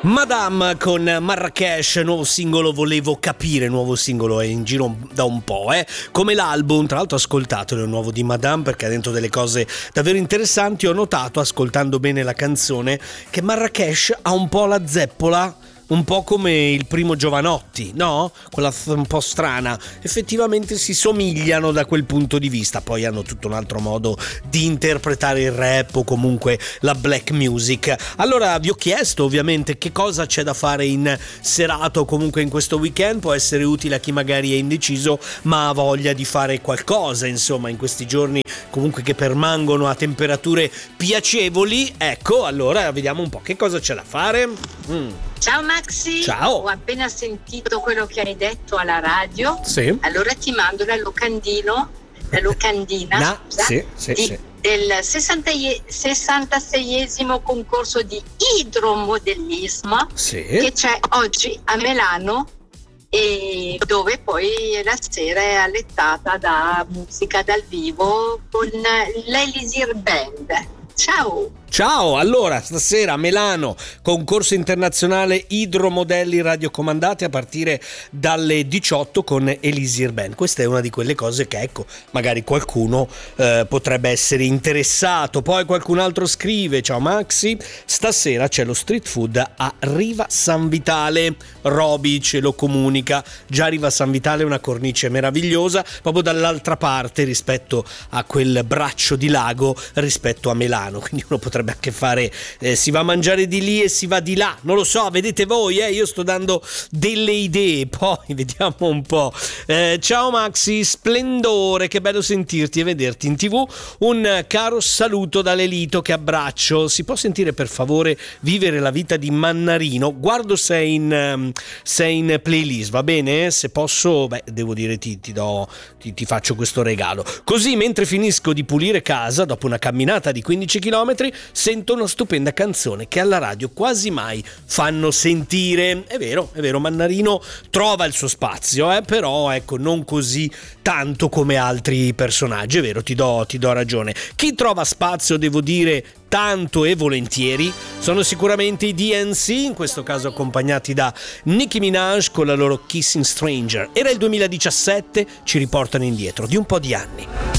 Madame con Marrakesh, nuovo singolo, volevo capire, nuovo singolo è in giro da un po', come l'album, tra l'altro ascoltatelo il nuovo di Madame perché ha dentro delle cose davvero interessanti. Ho notato, ascoltando bene la canzone, che Marrakesh ha un po' la zeppola, un po' come il primo Giovanotti, no? Quella un po' strana. Effettivamente si somigliano da quel punto di vista. Poi hanno tutto un altro modo di interpretare il rap o comunque la black music. Allora vi ho chiesto ovviamente che cosa c'è da fare in serata o comunque in questo weekend. Può essere utile a chi magari è indeciso ma ha voglia di fare qualcosa, insomma, in questi giorni comunque che permangono a temperature piacevoli. Ecco, allora vediamo un po' che cosa c'è da fare. Ciao Maxi, ciao. Ho appena sentito quello che hai detto alla radio. Sì. Allora ti mando la locandina del 66esimo concorso di idromodellismo che c'è oggi a Milano, e dove poi la sera è allettata da musica dal vivo con l'Elisir Band. Ciao, allora stasera a Milano, concorso internazionale idromodelli radiocomandati a partire dalle 18 con Elisir Band. Questa è una di quelle cose che, ecco, magari qualcuno potrebbe essere interessato. Poi qualcun altro scrive: ciao Maxi, stasera c'è lo street food a Riva San Vitale. Roby ce lo comunica. Già Riva San Vitale è una cornice meravigliosa, proprio dall'altra parte rispetto a quel braccio di lago rispetto a Milano, quindi uno potrebbe anche fare si va a mangiare di lì e si va di là, non lo so, vedete voi, io sto dando delle idee, poi vediamo un po'. Ciao Maxi, splendore, che bello sentirti e vederti in TV, un caro saluto da Lelito, che abbraccio. Si può sentire per favore Vivere la vita di Mannarino? Guardo se è in playlist, va bene? Se posso, devo dire ti faccio questo regalo, così mentre finisco di pulire casa dopo una camminata di 15 chilometri sento una stupenda canzone che alla radio quasi mai fanno sentire. È vero, Mannarino trova il suo spazio, però ecco, non così tanto come altri personaggi, è vero, ti do ragione. Chi trova spazio, devo dire, tanto e volentieri, sono sicuramente i DNC, in questo caso accompagnati da Nicki Minaj con la loro Kissing Stranger. Era il 2017, ci riportano indietro di un po' di anni.